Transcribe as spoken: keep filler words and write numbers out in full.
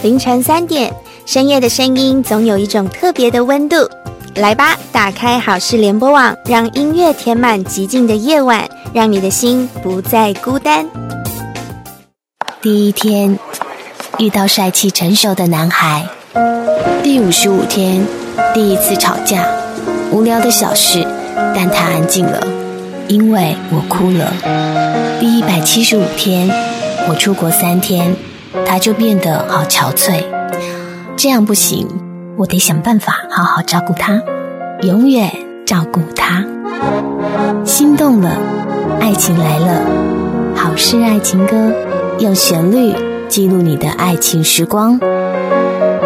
凌晨三点，深夜的声音总有一种特别的温度。来吧，打开好事联播网，让音乐填满寂静的夜晚，让你的心不再孤单。 第一天，遇到帅气成熟的男孩。第五十五天，第一次吵架，无聊的小事，但他安静了，因为我哭了。第一百七十五天，我出国三天，他就变得好憔悴。这样不行，我得想办法好好照顾他，永远照顾他。心动了，爱情来了，好事爱情歌，用旋律记录你的爱情时光。